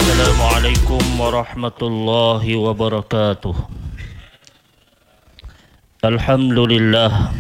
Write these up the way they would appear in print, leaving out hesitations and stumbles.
Assalamualaikum warahmatullahi wabarakatuh. Alhamdulillah.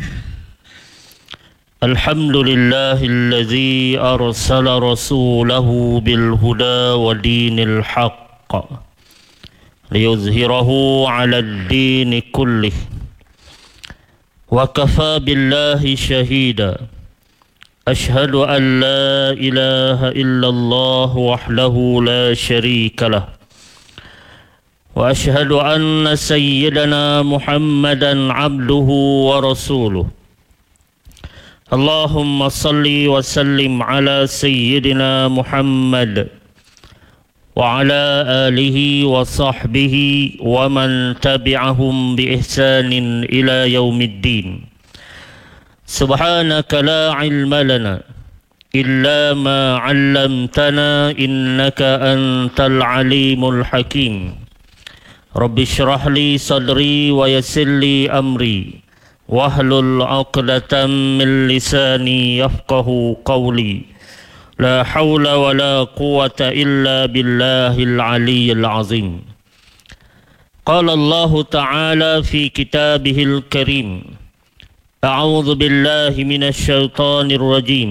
Alhamdulillahilladzi arsala rasulahu bil huda wa dinil haqq liyuzhirahu 'alad dini kullih. Wa kafa billahi shahida. Ashhadu an la ilaha illallah wahdahu la sharika lah. Wa ashhadu anna sayyidana Muhammadan abduhu wa rasuluh. Allahumma salli wa sallim ala sayyidina Muhammad wa ala alihi wa sahbihi wa man tabi'ahum bi ihsanin ila yaumiddin. Subhanaka la ilma lana illa ma 'allamtana innaka antal alimul hakim. Rabbi shrah li sadri wa yassir li amri wahlul 'uqdatam min lisani yafqahu qawli. La hawla wa la quwwata illa billahil aliyyil azim. Qala Allah ta'ala fi kitabihil karim. أعوذ بالله من الشيطان الرجيم.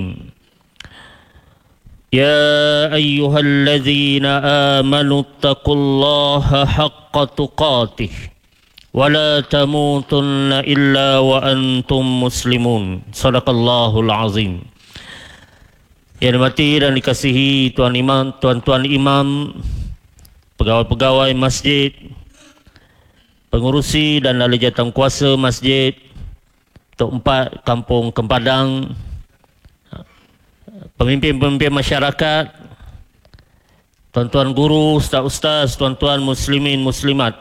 يا أيها الذين آمنوا اتقوا الله حق تقاته ولا تموتن إلا وأنتم مسلمون. صدق الله العظيم. Yang dimati dan dikasihi tuan-tuan imam, pegawai-pegawai masjid, pengurusi dan ahli jawatankuasa masjid Tok 4 Kampung Kempadang, pemimpin-pemimpin masyarakat, tuan-tuan guru, ustaz-ustaz, tuan-tuan muslimin muslimat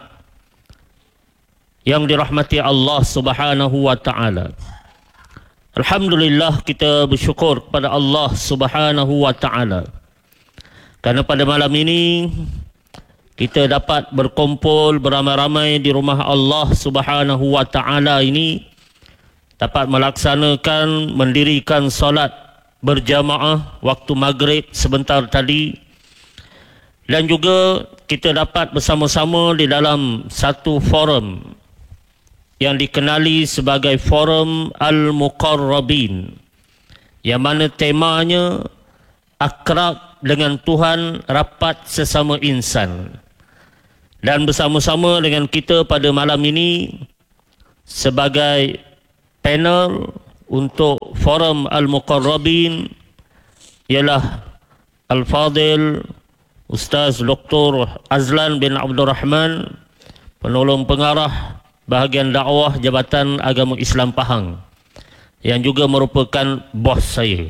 yang dirahmati Allah Subhanahu wa taala. Alhamdulillah, kita bersyukur kepada Allah Subhanahu wa taala kerana pada malam ini kita dapat berkumpul beramai-ramai di rumah Allah Subhanahu wa taala ini, dapat melaksanakan, mendirikan solat berjamaah waktu maghrib sebentar tadi, dan juga kita dapat bersama-sama di dalam satu forum yang dikenali sebagai Forum Al-Muqarrabin, yang mana temanya akrab dengan Tuhan, rapat sesama insan. Dan bersama-sama dengan kita pada malam ini sebagai panel untuk Forum Al-Muqarrabin ialah Al-Fadil Ustaz Dr. Azlan bin Abdul Rahman, penolong pengarah bahagian dakwah Jabatan Agama Islam Pahang, yang juga merupakan bos saya.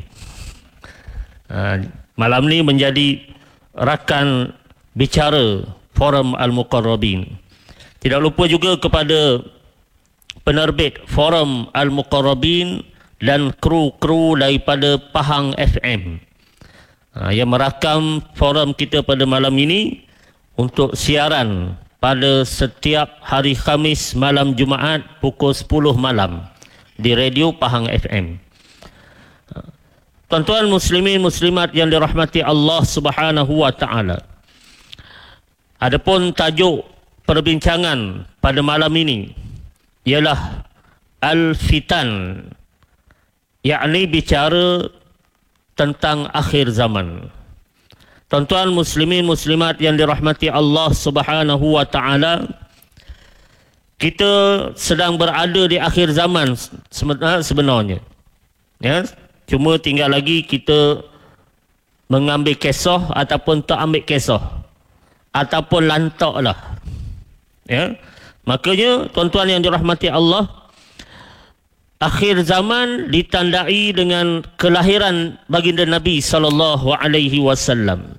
Malam ni menjadi rakan bicara Forum Al-Muqarrabin. Tidak lupa juga kepada penerbit Forum Al-Muqarrabin dan kru-kru daripada Pahang FM yang merakam forum kita pada malam ini untuk siaran pada setiap hari Khamis malam Jumaat pukul 10 malam di radio Pahang FM. Tuan-tuan muslimin muslimat yang dirahmati Allah Subhanahu wa taala. Adapun tajuk perbincangan pada malam ini ialah Al-Fitan, yakni bicara tentang akhir zaman. Tuan-tuan muslimin muslimat yang dirahmati Allah Subhanahu wa taala, kita sedang berada di akhir zaman sebenarnya. Ya, cuma tinggal lagi kita mengambil kisah ataupun tak ambil kisah, ataupun lantaklah. Ya. Makanya tuan-tuan yang dirahmati Allah, akhir zaman ditandai dengan kelahiran baginda Nabi sallallahu alaihi wasallam.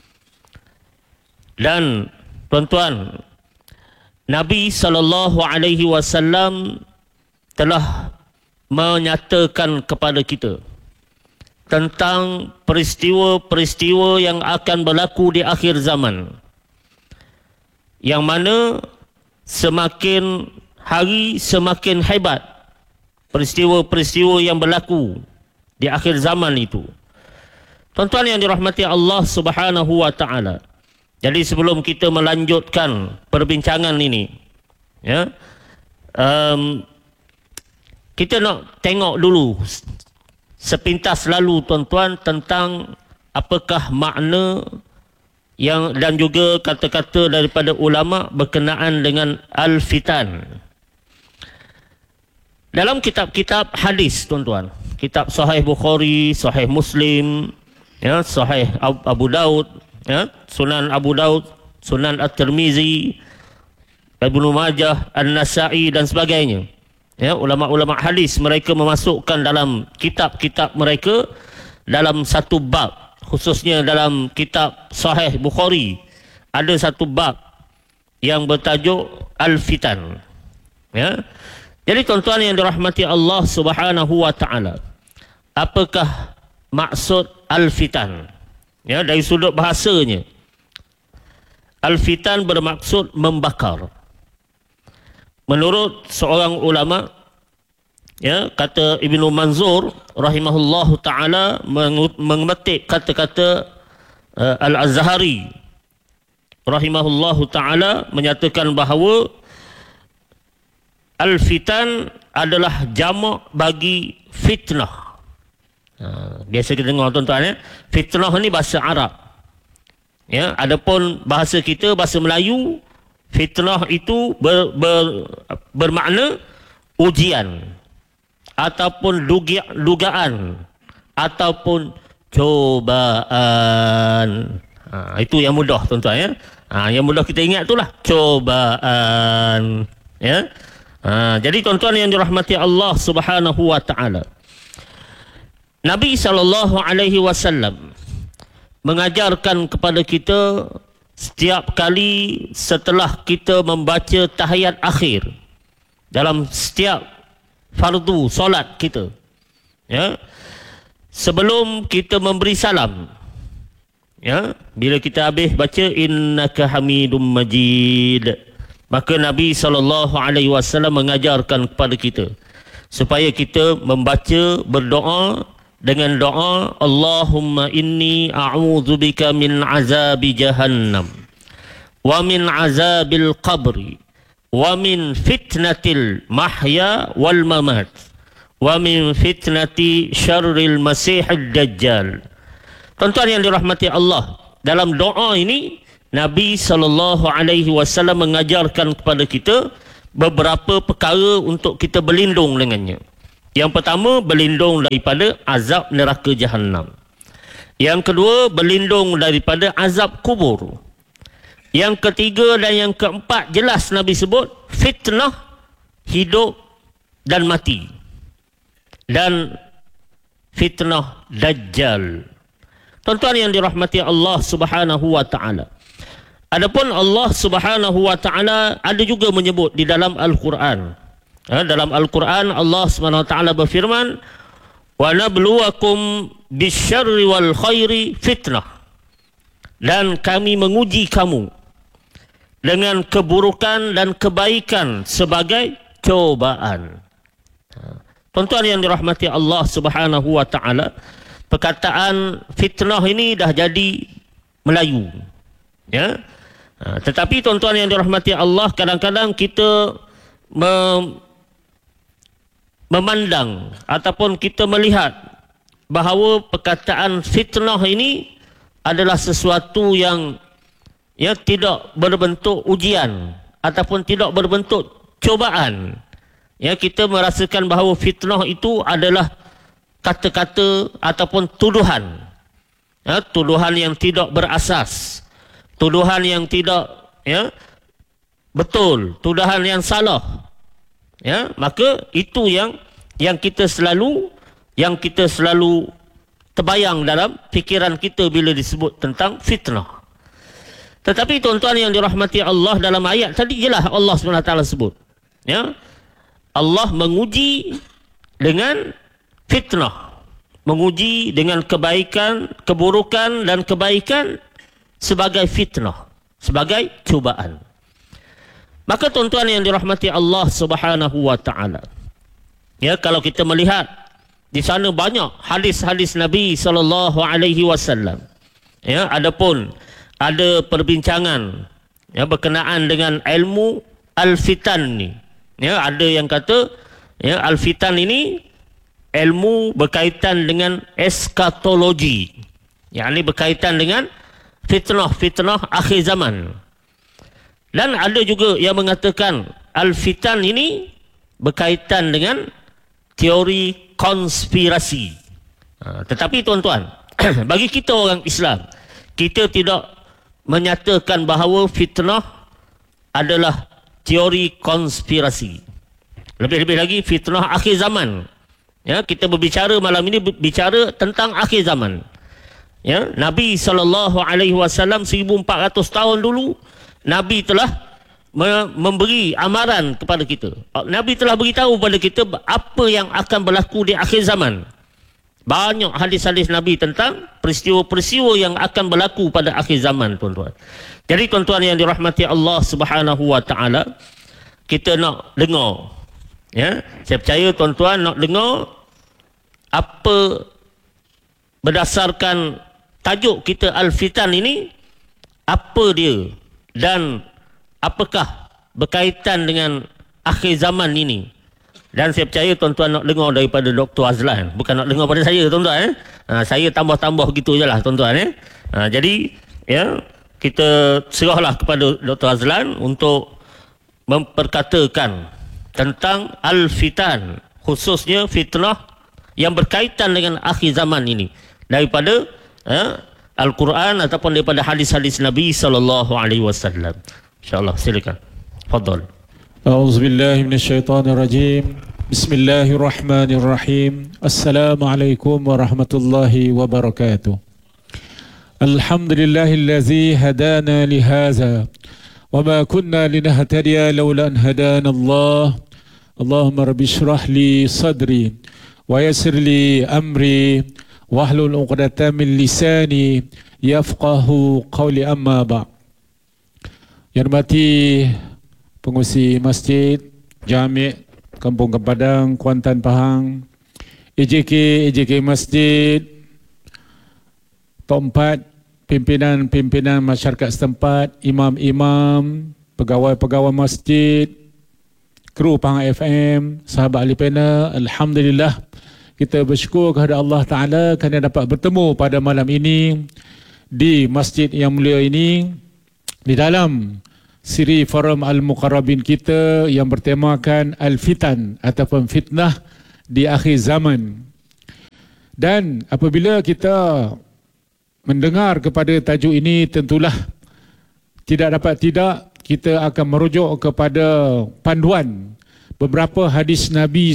Dan tuan-tuan, Nabi sallallahu alaihi wasallam telah menyatakan kepada kita tentang peristiwa-peristiwa yang akan berlaku di akhir zaman, yang mana semakin hari semakin hebat peristiwa-peristiwa yang berlaku di akhir zaman itu. Tuan-tuan yang dirahmati Allah Subhanahu wa taala, Jadi sebelum kita melanjutkan perbincangan ini, ya, kita nak tengok dulu sepintas lalu tuan-tuan tentang apakah makna yang dan juga kata-kata daripada ulama berkenaan dengan al-fitan. Dalam kitab-kitab hadis tuan-tuan, kitab Sahih Bukhari, Sahih Muslim, ya, Sahih Abu Daud, ya, Sunan Abu Daud, Sunan At-Tirmizi, Ibnu Majah, An-Nasa'i dan sebagainya. Ya, ulama-ulama hadis mereka memasukkan dalam kitab-kitab mereka dalam satu bab, khususnya dalam kitab Sahih Bukhari ada satu bab yang bertajuk Al-Fitan. Ya. Jadi tuan-tuan yang dirahmati Allah Subhanahu wa taala, apakah maksud Al-Fitan? Ya, dari sudut bahasanya, Al-Fitan bermaksud membakar. Menurut seorang ulama, ya, kata Ibnu Manzur rahimahullahu taala mengemetik kata-kata Al-Azhari rahimahullahu taala menyatakan bahawa Al-Fitan adalah jamak bagi fitnah. Biasa kita dengar tuan-tuan, ya, fitnah ni bahasa Arab. Ya, adapun bahasa kita, bahasa Melayu, fitnah itu bermakna ujian ataupun dugaan ataupun cobaan. Itu yang mudah tuan-tuan, ya. Yang mudah kita ingat itulah cobaan, ya. Jadi tuan-tuan yang dirahmati Allah Subhanahu wa taala, Nabi SAW mengajarkan kepada kita setiap kali setelah kita membaca tahiyat akhir dalam setiap fardu solat kita, ya, sebelum kita memberi salam, ya, bila kita habis baca innaka hamidum majid, maka Nabi SAW mengajarkan kepada kita supaya kita membaca, berdoa dengan doa Allahumma inni a'udzubika min azabi jahannam wa min azabil qabri wa min fitnatil mahya wal mamat wa min fitnati syarril masihid dajjal. Tuan-tuan yang dirahmati Allah, dalam doa ini Nabi SAW mengajarkan kepada kita beberapa perkara untuk kita berlindung dengannya. Yang pertama, berlindung daripada azab neraka Jahannam. Yang kedua, berlindung daripada azab kubur. Yang ketiga dan yang keempat, jelas Nabi sebut fitnah hidup dan mati, dan fitnah Dajjal. Tuan-tuan yang dirahmati Allah Subhanahu wa taala, adapun Allah Subhanahu wa taala ada juga menyebut di dalam Al-Quran. Dalam Al-Quran Allah Subhanahu wa taala berfirman, wa nabluwakum bisyarri wal khairi fitnah, dan kami menguji kamu dengan keburukan dan kebaikan sebagai cobaan. Tuan-tuan yang dirahmati Allah Subhanahu wa taala, perkataan fitnah ini dah jadi Melayu, ya. Tetapi tuan-tuan yang dirahmati Allah, kadang-kadang kita memandang ataupun kita melihat bahawa perkataan fitnah ini adalah sesuatu yang tidak berbentuk ujian ataupun tidak berbentuk cobaan. Ya, kita merasakan bahawa fitnah itu adalah kata-kata ataupun tuduhan. Ya, tuduhan yang tidak berasas, tuduhan yang tidak betul, tuduhan yang salah. Ya, maka itu yang kita selalu terbayang dalam fikiran kita bila disebut tentang fitnah. Tetapi tuan-tuan yang dirahmati Allah, dalam ayat tadi jelas Allah SWT sebut, ya, Allah menguji dengan fitnah, menguji dengan kebaikan, keburukan dan kebaikan sebagai fitnah, sebagai cubaan. Maka tuan-tuan yang dirahmati Allah Subhanahu wa taala, ya, kalau kita melihat di sana banyak hadis-hadis Nabi sallallahu alaihi wasallam. Ya, adapun ada perbincangan ya, berkenaan dengan ilmu al-fitan ni. Ya, ada yang kata ya, al-fitan ini ilmu berkaitan dengan eskatologi. Yang ini berkaitan dengan fitnah-fitnah akhir zaman. Dan ada juga yang mengatakan al-fitan ini berkaitan dengan teori konspirasi. Tetapi tuan-tuan, bagi kita orang Islam, kita tidak menyatakan bahawa fitnah adalah teori konspirasi. Lebih-lebih lagi fitnah akhir zaman. Ya, kita berbicara malam ini bicara tentang akhir zaman. Ya, Nabi SAW 1400 tahun dulu Nabi telah memberi amaran kepada kita. Nabi telah beritahu kepada kita apa yang akan berlaku di akhir zaman. Banyak hadis-hadis Nabi tentang peristiwa-peristiwa yang akan berlaku pada akhir zaman, tuan-tuan. Jadi tuan-tuan yang dirahmati Allah Subhanahu wa taala, kita nak dengar. Ya, saya percaya tuan-tuan nak dengar apa berdasarkan tajuk kita Al-Fitan ini, apa dia dan apakah berkaitan dengan akhir zaman ini. Dan saya percaya tuan-tuan nak dengar daripada Dr. Azlan, bukan nak dengar pada saya, tuan-tuan. Saya tambah-tambah gitu je lah, tuan-tuan. Jadi ya, kita serahlah kepada Dr. Azlan untuk memperkatakan tentang Al-Fitan, khususnya fitnah yang berkaitan dengan akhir zaman ini, daripada Al-Quran ataupun daripada hadis-hadis Nabi SAW. InsyaAllah, silakan. Fadal. A'udzubillahi minasyaitonirrajim. Bismillahirrahmanirrahim. Assalamualaikum warahmatullahi wabarakatuh. Alhamdulillahillazi hadana lihaza wa ma kunna linahtadiya laula an hadana Allah. Allahumma rabbi shrah li sadri wa yassir li amri wahlul 'uqdatam min lisani yafqahu qawli, amma ba'. Yang hormati pengurusi masjid, Jami' Kampung Kepadang, Kuantan Pahang, EJK Masjid, Tok 4, pimpinan-pimpinan masyarakat setempat, imam-imam, pegawai-pegawai masjid, kru Pahang FM, sahabat ahli panel, alhamdulillah kita bersyukur kepada Allah Ta'ala kerana dapat bertemu pada malam ini di masjid yang mulia ini, di dalam siri Forum Al-Muqarrabin kita yang bertemakan Al-Fitan ataupun fitnah di akhir zaman. Dan apabila kita mendengar kepada tajuk ini, tentulah tidak dapat tidak kita akan merujuk kepada panduan beberapa hadis Nabi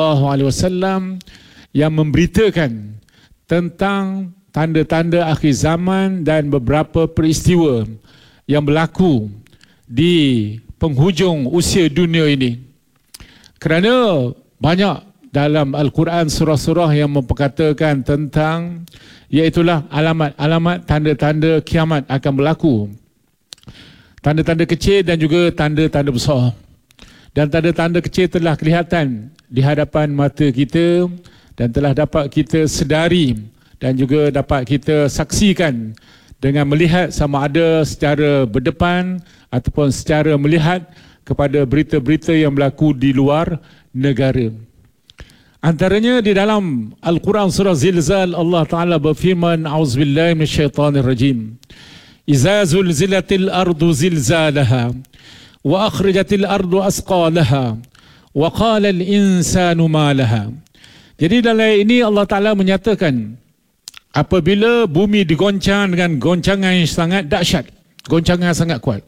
SAW yang memberitakan tentang tanda-tanda akhir zaman dan beberapa peristiwa yang berlaku di penghujung usia dunia ini. Kerana banyak dalam Al-Quran surah-surah yang memperkatakan tentang, iaitulah alamat-alamat tanda-tanda kiamat akan berlaku. Tanda-tanda kecil dan juga tanda-tanda besar. Dan tanda-tanda kecil telah kelihatan di hadapan mata kita dan telah dapat kita sedari dan juga dapat kita saksikan dengan melihat sama ada secara berdepan ataupun secara melihat kepada berita-berita yang berlaku di luar negara. Antaranya di dalam Al-Quran surah Zilzal, Allah Ta'ala berfirman, A'udzubillahi minasyaitanirrajim. Iza zulzilatil ardu zilzalaha wa akhrajatil ardu asqalaha wa qala al-insanu ma laha. Jadi dalam ini Allah Ta'ala menyatakan, apabila bumi digoncang dengan goncangan yang sangat dahsyat, goncangan yang sangat kuat,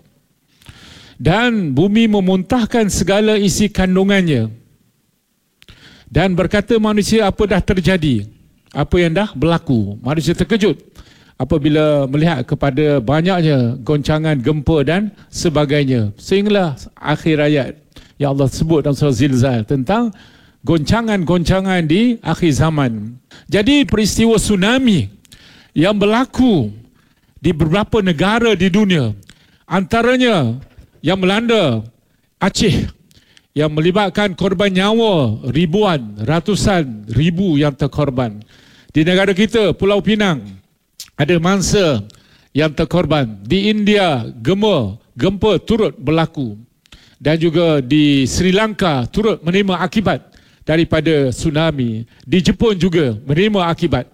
dan bumi memuntahkan segala isi kandungannya, dan berkata manusia, apa dah terjadi, apa yang dah berlaku. Manusia terkejut apabila melihat kepada banyaknya goncangan, gempa dan sebagainya. Sehinggalah akhir ayat yang Allah sebut dalam surah Zilzal tentang goncangan-goncangan di akhir zaman. Jadi peristiwa tsunami yang berlaku di beberapa negara di dunia, antaranya yang melanda Aceh, yang melibatkan korban nyawa ribuan, ratusan ribu yang terkorban. Di negara kita, Pulau Pinang, ada mangsa yang terkorban. Di India gempa turut berlaku, dan juga di Sri Lanka turut menerima akibat daripada tsunami. Di Jepun juga menerima akibat.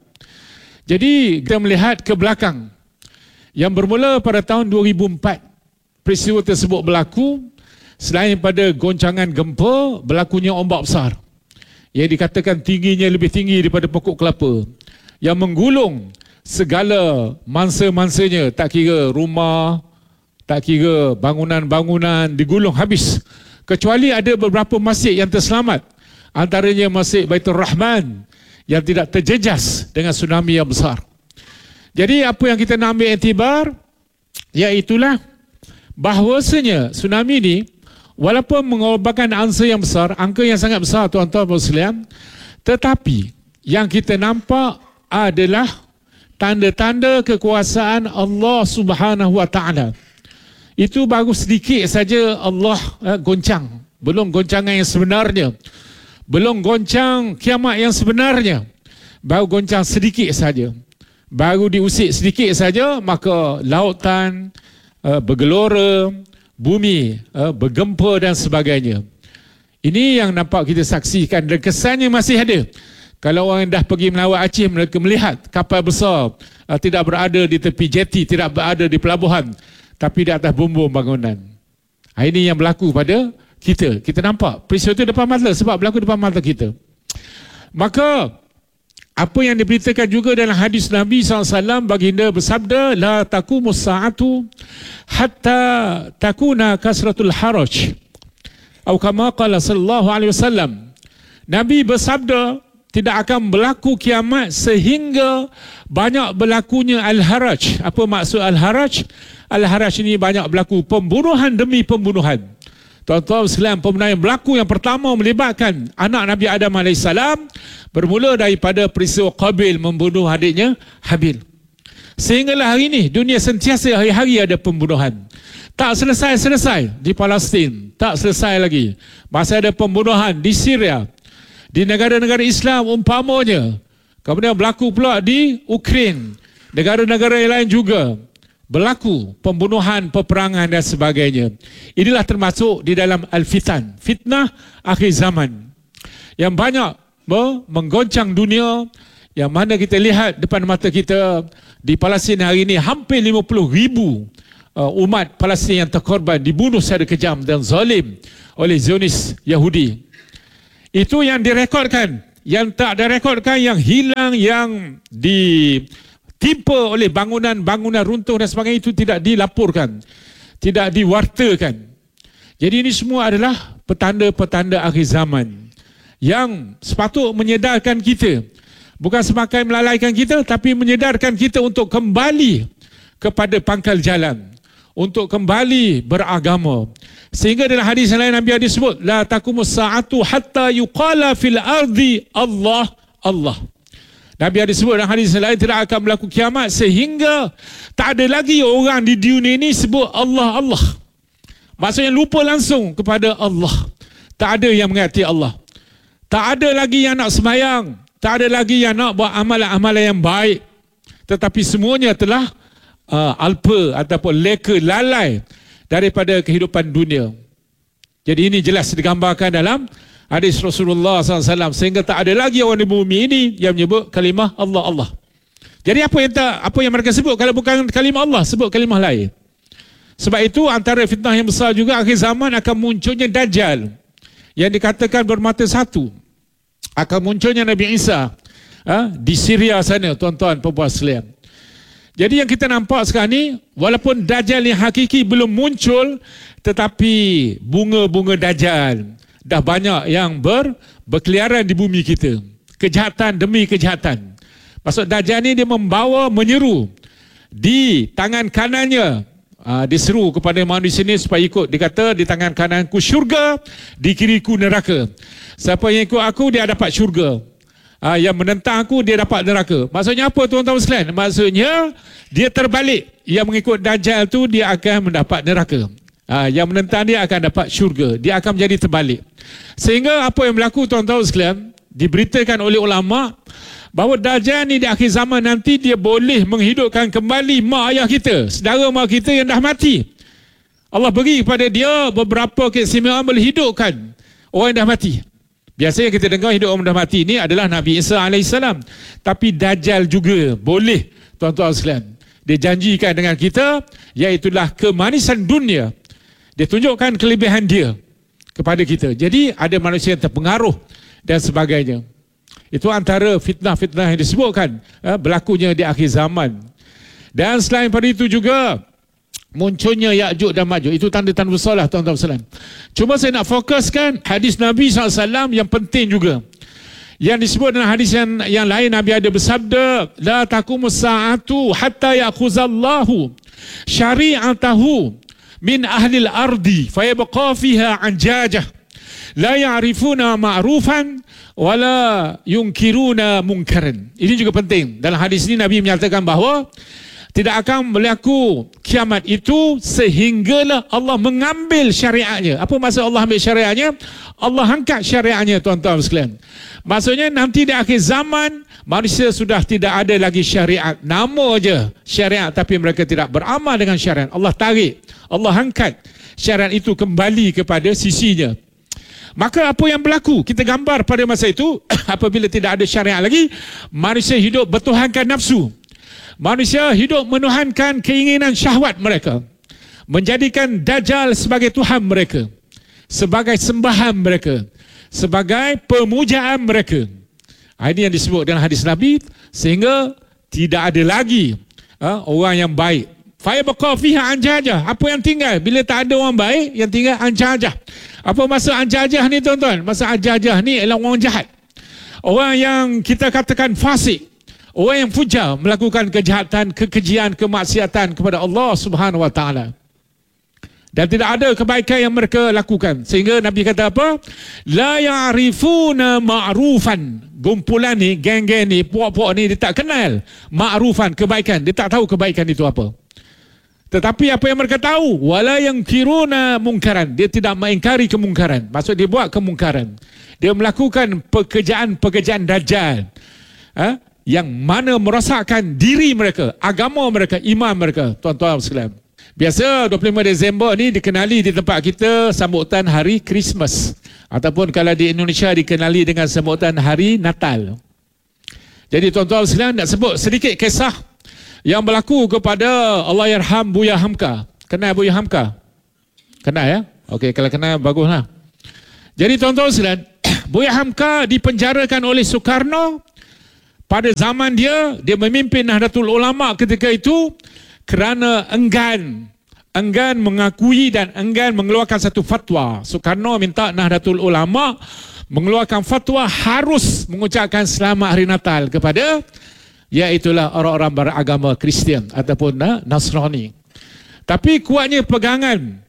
Jadi kita melihat ke belakang, yang bermula pada tahun 2004 peristiwa tersebut berlaku. Selain pada goncangan gempa, berlakunya ombak besar yang dikatakan tingginya lebih tinggi daripada pokok kelapa, yang menggulung segala mangsa-mangsanya, tak kira rumah, tak kira bangunan-bangunan, digulung habis. Kecuali ada beberapa masjid yang terselamat, antaranya Masjid Baitur Rahman yang tidak terjejas dengan tsunami yang besar. Jadi apa yang kita nak ambil iktibar, iaitulah bahawasanya tsunami ini walaupun mengorbankan angsa yang besar, angka yang sangat besar tuan-tuan dan sekalian, tetapi yang kita nampak adalah tanda-tanda kekuasaan Allah Subhanahu wa taala. Itu baru sedikit saja Allah goncang, belum goncangan yang sebenarnya, belum goncang kiamat yang sebenarnya, baru goncang sedikit saja, baru diusik sedikit saja, maka lautan bergelora, bumi bergempa dan sebagainya. Ini yang nampak kita saksikan, dan kesannya masih ada. Kalau orang dah pergi melawat Aceh, mereka melihat kapal besar tidak berada di tepi jeti, tidak berada di pelabuhan, tapi di atas bumbung bangunan. Ini yang berlaku pada kita. Kita nampak peristiwa itu depan mata, sebab berlaku depan mata kita. Maka apa yang diberitakan juga dalam hadis Nabi SAW, baginda bersabda, la taqumus sa'atu hatta takuna kasratul haraj, atau kama qala sallallahu alaihi wasallam. Nabi bersabda, tidak akan berlaku kiamat sehingga banyak berlakunya al-haraj. Apa maksud al-haraj? Al-haraj ini banyak berlaku pembunuhan demi pembunuhan. Tuan-tuan sekalian, pembunuhan yang berlaku yang pertama melibatkan anak Nabi Adam AS, bermula daripada peristiwa Qabil membunuh adiknya Habil. Sehinggalah hari ini dunia sentiasa hari-hari ada pembunuhan. Tak selesai-selesai di Palestin, tak selesai lagi. Masih ada pembunuhan di Syria, di negara-negara Islam umpamanya. Kemudian berlaku pula di Ukraine, negara-negara yang lain juga berlaku pembunuhan, peperangan dan sebagainya. Inilah termasuk di dalam al-fitan, fitnah akhir zaman, yang banyak menggoncang dunia, yang mana kita lihat depan mata kita di Palestin hari ini hampir 50,000 umat Palestin yang terkorban, dibunuh secara kejam dan zalim oleh Zionis Yahudi. Itu yang direkodkan. Yang tak direkodkan, yang hilang, yang ditimpa oleh bangunan-bangunan runtuh dan sebagainya, itu tidak dilaporkan, tidak diwartakan. Jadi ini semua adalah petanda-petanda akhir zaman yang sepatut menyedarkan kita. Bukan semakin melalaikan kita, tapi menyedarkan kita untuk kembali kepada pangkal jalan, untuk kembali beragama. Sehingga dalam hadis lain Nabi ada sebut, la taqumus sa'atu hatta yuqala fil ardi Allah Allah. Nabi ada sebut dalam hadis lain, tidak akan berlaku kiamat sehingga tak ada lagi orang di dunia ini sebut Allah Allah. Maksudnya lupa langsung kepada Allah. Tak ada yang mengasihi Allah. Tak ada lagi yang nak sembahyang, tak ada lagi yang nak buat amalan-amalan yang baik, tetapi semuanya telah alpa ataupun leka, lalai daripada kehidupan dunia. Jadi ini jelas digambarkan dalam hadis Rasulullah SAW, sehingga tak ada lagi orang di bumi ini yang menyebut kalimah Allah Allah. Jadi apa yang mereka sebut kalau bukan kalimah Allah, sebut kalimah lain. Sebab itu antara fitnah yang besar juga akhir zaman akan munculnya Dajjal, yang dikatakan bermata satu. Akan munculnya Nabi Isa di Syria sana, tuan-tuan perempuan sekalian. Jadi yang kita nampak sekarang ni, walaupun Dajjal yang hakiki belum muncul, tetapi bunga-bunga Dajjal dah banyak yang berkeliaran di bumi kita. Kejahatan demi kejahatan. Maksud Dajjal ni dia membawa, menyeru. Di tangan kanannya, diseru kepada manusia ni supaya ikut. Dia kata, di tangan kananku syurga, di kiriku neraka. Siapa yang ikut aku, dia dapat syurga. Yang menentang aku, dia dapat neraka. Maksudnya apa tuan-tuan sekalian? Maksudnya dia terbalik. Yang mengikut Dajjal tu, dia akan mendapat neraka. Yang menentang dia akan dapat syurga. Dia akan menjadi terbalik. Sehingga apa yang berlaku tuan-tuan sekalian, diberitakan oleh ulama bahawa Dajjal ni di akhir zaman nanti dia boleh menghidupkan kembali mak ayah kita, saudara mak kita yang dah mati. Allah beri kepada dia beberapa keistimewaan boleh hidupkan orang yang dah mati. Biasanya kita dengar hidup orang dah mati ni adalah Nabi Isa AS. Tapi Dajjal juga boleh, tuan-tuan sekalian. Dia janjikan dengan kita, iaitulah kemanisan dunia. Dia tunjukkan kelebihan dia kepada kita. Jadi ada manusia yang terpengaruh dan sebagainya. Itu antara fitnah-fitnah yang disebutkan berlakunya di akhir zaman. Dan selain pada itu juga munculnya Ya'juj dan Ma'juj. Itu tanda-tanda besar lah, tuan-tuan sekalian. Cuma saya nak fokuskan hadis Nabi SAW yang penting juga. Yang disebut dalam hadis yang lain, Nabi ada bersabda, la taqumus sa'atu hatta ya'khuzallahu syari'atahu min ahlil ardi fayabqa fiha anjajah la ya'rifuna ma'rufan wala yunkiruna munkaran. Ini juga penting. Dalam hadis ini Nabi menyatakan bahawa tidak akan berlaku kiamat itu sehinggalah Allah mengambil syariatnya. Apa maksud Allah ambil syariatnya? Allah angkat syariatnya, tuan-tuan sekalian. Maksudnya nanti di akhir zaman manusia sudah tidak ada lagi syariat. Nama je syariat tapi mereka tidak beramal dengan syariat. Allah tarik, Allah angkat syariat itu kembali kepada sisinya. Maka apa yang berlaku? Kita gambar pada masa itu apabila tidak ada syariat lagi, manusia hidup bertuhankan nafsu. Manusia hidup menuhankan keinginan syahwat mereka, menjadikan Dajjal sebagai Tuhan mereka, sebagai sembahan mereka, sebagai pemujaan mereka. Ini yang disebut dalam hadis Nabi, sehingga tidak ada lagi orang yang baik. Fayabqa fiha anjajah. Apa yang tinggal? Bila tak ada orang baik, yang tinggal anjajah. Apa maksud anjajah ni, tuan-tuan? Maksud anjajah ni ialah orang jahat, orang yang kita katakan fasik, orang yang fujar, melakukan kejahatan, kekejian, kemaksiatan kepada Allah Subhanahu Wa Taala. Dan tidak ada kebaikan yang mereka lakukan. Sehingga Nabi kata apa? La ya'rifuna ma'rufan. Gumpulan ni, geng-geng ni, puak-puak ni, dia tak kenal ma'rufan, kebaikan. Dia tak tahu kebaikan itu apa. Tetapi apa yang mereka tahu? Wala yankiruna mungkaran. Dia tidak mengingkari kemungkaran. Maksud dia buat kemungkaran. Dia melakukan pekerjaan-pekerjaan Dajjal. Yang mana merosakkan diri mereka, agama mereka, iman mereka, tuan-tuan sekalian. Biasa 25 Disember ni dikenali di tempat kita sambutan Hari Christmas, ataupun kalau di Indonesia dikenali dengan sambutan Hari Natal. Jadi tuan-tuan sekalian, nak sebut sedikit kisah yang berlaku kepada Allahyarham Buya Hamka. Kenal Buya Hamka? Kenal ya? Okey, kalau kenal baguslah. Jadi tuan-tuan sekalian, Buya Hamka dipenjarakan oleh Soekarno. Pada zaman dia memimpin Nahdlatul Ulama ketika itu kerana enggan mengakui dan enggan mengeluarkan satu fatwa. Soekarno minta Nahdlatul Ulama mengeluarkan fatwa harus mengucapkan selamat hari Natal kepada iaitulah orang-orang beragama Kristian ataupun Nasrani. Tapi kuatnya pegangan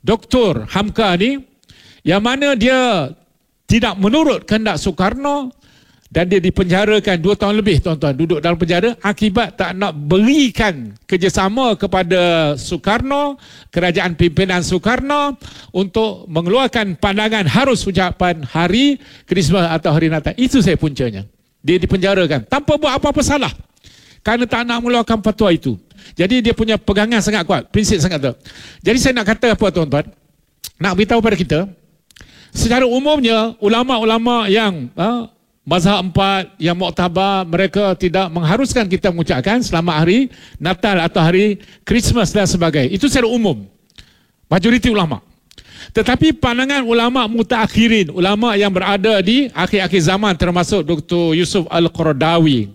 Dr. Hamka ni, yang mana dia tidak menurut kehendak Soekarno, dan dia dipenjarakan 2 tahun lebih, tuan-tuan, duduk dalam penjara akibat tak nak berikan kerjasama kepada Soekarno, kerajaan pimpinan Soekarno, untuk mengeluarkan pandangan harus ucapan hari Krismas atau hari Natal. Itu saya puncanya. Dia dipenjarakan tanpa buat apa-apa salah, kerana tak nak mengeluarkan fatwa itu. Jadi dia punya pegangan sangat kuat, prinsip sangat kuat. Jadi saya nak kata apa, tuan-tuan? Nak beritahu pada kita, secara umumnya ulama-ulama yang Mazhab 4 yang muktabar, mereka tidak mengharuskan kita mengucapkan selamat hari Natal atau hari Christmas dan sebagainya. Itu secara umum, majoriti ulama. Tetapi pandangan ulama mutaakhirin, ulama yang berada di akhir-akhir zaman, termasuk Dr. Yusuf Al-Qaradawi,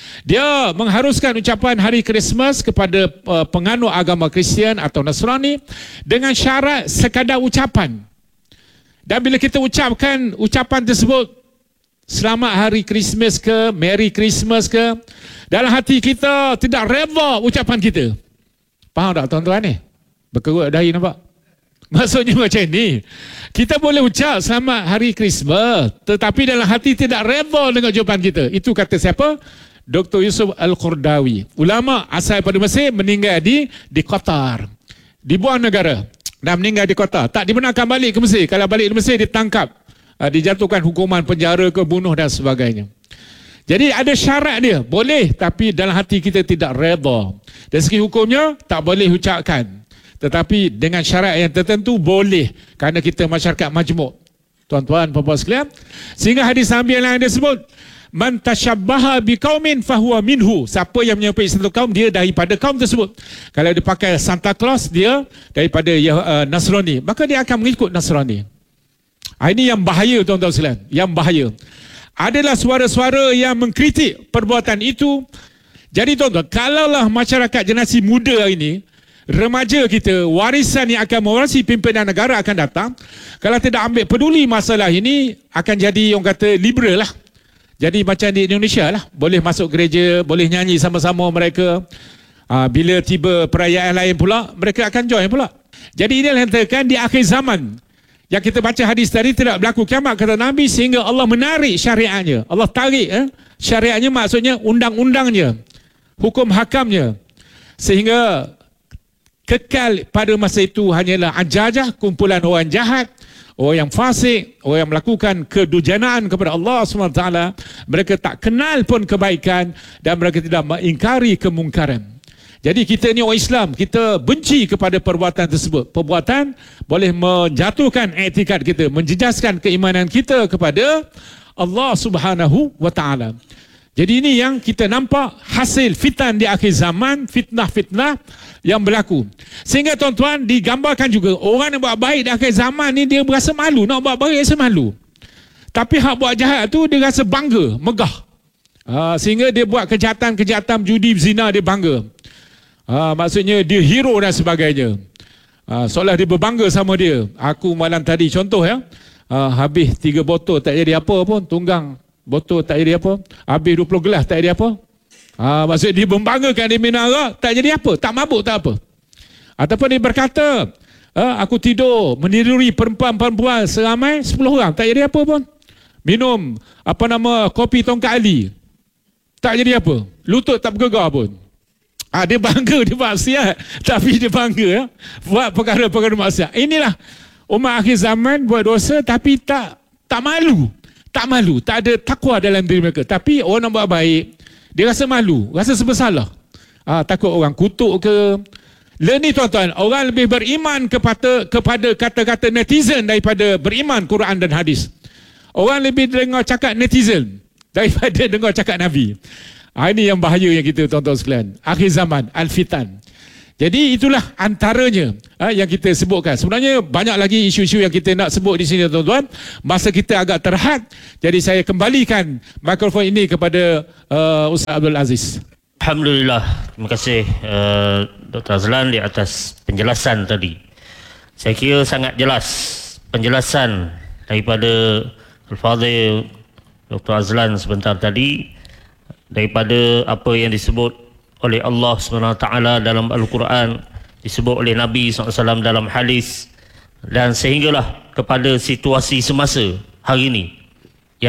dia mengharuskan ucapan hari Christmas kepada penganut agama Kristian atau Nasrani dengan syarat sekadar ucapan. Dan bila kita ucapkan ucapan tersebut, selamat hari Christmas ke, Merry Christmas ke, dalam hati kita tidak reda ucapan kita. Faham tak, tuan-tuan ni? Berkerut dahi, nampak? Maksudnya macam ni, kita boleh ucap selamat hari Christmas, tetapi dalam hati tidak reda dengan ucapan kita. Itu kata siapa? Dr. Yusuf Al-Qaradawi, ulama asal pada Mesir, meninggal di Qatar, dibuang negara dan meninggal di Qatar. Tak dibenarkan balik ke Mesir. Kalau balik ke Mesir ditangkap, dijatuhkan hukuman penjara ke, bunuh dan sebagainya. Jadi ada syarat dia, boleh tapi dalam hati kita tidak redha. Dari segi hukumnya tak boleh ucapkan. Tetapi dengan syarat yang tertentu boleh kerana kita masyarakat majmuk. Tuan-tuan, puan-puan sekalian, sehingga hadis Nabi yang lain dia sebut, man tashabbaha biqaumin fahuwa minhu. Siapa yang menyerupai satu kaum, dia daripada kaum tersebut. Kalau dia pakai Santa Claus, dia daripada Nasrani, maka dia akan mengikut Nasrani. Ini yang bahaya, tuan-tuan sekalian, yang bahaya. Adalah suara-suara yang mengkritik perbuatan itu. Jadi tuan-tuan, kalaulah masyarakat generasi muda ini, remaja kita, warisan yang akan mewarisi pimpinan negara akan datang, kalau tidak ambil peduli masalah ini, akan jadi orang kata liberal lah. Jadi macam di Indonesia lah, boleh masuk gereja, boleh nyanyi sama-sama mereka. Bila tiba perayaan lain pula, mereka akan join pula. Jadi inilah yang terkait di akhir zaman. Yang kita baca hadis tadi, tidak berlaku kiamat kata Nabi, sehingga Allah menarik syariatnya. Allah tarik syariatnya, maksudnya undang-undangnya, hukum hakamnya, sehingga kekal pada masa itu hanyalah ajajah, kumpulan orang jahat, orang yang fasik, orang yang melakukan kedurjanaan kepada Allah SWT. Mereka tak kenal pun kebaikan dan mereka tidak mengingkari kemungkaran. Jadi kita ni orang Islam, kita benci kepada perbuatan tersebut. Perbuatan boleh menjatuhkan etikad kita, menjejaskan keimanan kita kepada Allah Subhanahu wa taala. Jadi ini yang kita nampak hasil fitan di akhir zaman, fitnah-fitnah yang berlaku. Sehingga tuan-tuan digambarkan juga orang yang buat baik di akhir zaman ni dia berasa malu, nak buat baik rasa malu. Tapi hak buat jahat tu dia rasa bangga, megah. Sehingga dia buat kejahatan judi, zina, dia bangga. Maksudnya dia hero dan sebagainya. Seolah dia berbangga sama dia. Aku malam tadi contoh ya, habis 3 botol tak jadi apa pun, tunggang botol tak jadi apa, habis 20 gelas tak jadi apa. Maksudnya dia membanggakan dia minum arak, tak jadi apa, tak mabuk tak apa. Ataupun dia berkata, aku tidur meniduri perempuan-perempuan seramai 10 orang, tak jadi apa pun. Minum kopi tongkat Ali, tak jadi apa, lutut tak bergegar pun. Dia bangga dia buat maksiat, tapi dia bangga buat perkara-perkara maksiat. Inilah umat akhir zaman, buat dosa tapi tak malu. Tak malu, tak ada takwa dalam diri mereka. Tapi orang nak buat baik, dia rasa malu, rasa bersalah. Takut orang kutuk ke. Ni tuan-tuan, orang lebih beriman kepada kata-kata netizen daripada beriman Quran dan hadis. Orang lebih dengar cakap netizen daripada dengar cakap Nabi. Ini yang bahaya yang kita, tuan-tuan sekalian. Akhir zaman, al-fitan. Jadi itulah antaranya yang kita sebutkan. Sebenarnya banyak lagi isu-isu yang kita nak sebut di sini, tuan-tuan. Masa kita agak terhad. Jadi saya kembalikan mikrofon ini kepada Ustaz Abdul Aziz. Alhamdulillah. Terima kasih Dr. Azlan di atas penjelasan tadi. Saya kira sangat jelas penjelasan daripada Al-Fadhil Dr. Azlan sebentar tadi, daripada apa yang disebut oleh Allah SWT dalam Al-Quran, disebut oleh Nabi SAW dalam hadis, dan sehinggalah kepada situasi semasa hari ini.